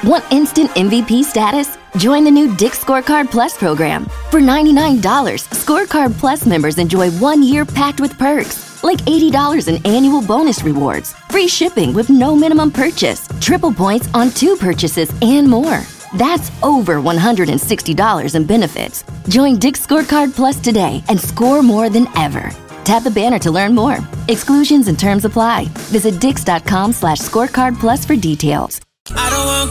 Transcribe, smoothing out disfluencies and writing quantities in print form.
Want instant MVP status? Join the new Dick's Scorecard Plus program. For $99, Scorecard Plus members enjoy 1 year packed with perks, like $80 in annual bonus rewards, free shipping with no minimum purchase, triple points on 2 purchases, and more. That's over $160 in benefits. Join Dick's Scorecard Plus today and score more than ever. Tap the banner to learn more. Exclusions and terms apply. Visit dix.com/scorecardplus for details. I don't want